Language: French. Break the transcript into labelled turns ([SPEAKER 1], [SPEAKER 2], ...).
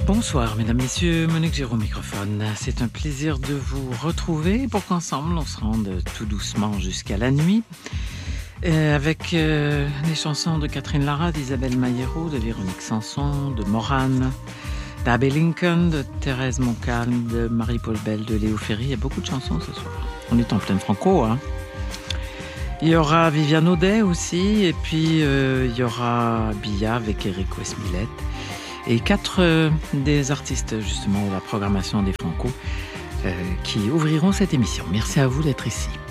[SPEAKER 1] Bonsoir, mesdames, messieurs, Monique Géraud au microphone. C'est un plaisir de vous retrouver pour qu'ensemble on se rende tout doucement jusqu'à la nuit. Avec les chansons de Catherine Lara, d'Isabelle Maillero, de Véronique Sanson, de Morane, d'Abbé Lincoln, de Thérèse Montcalm, de Marie-Paul Bell, de Léo Ferry. Il y a beaucoup de chansons ce soir. On est en pleine franco, hein. Il y aura Viviane Audet aussi, et puis il y aura Bia avec Eric Westmillet. Et 4 des artistes justement de la programmation des Franco qui ouvriront cette émission. Merci à vous d'être ici.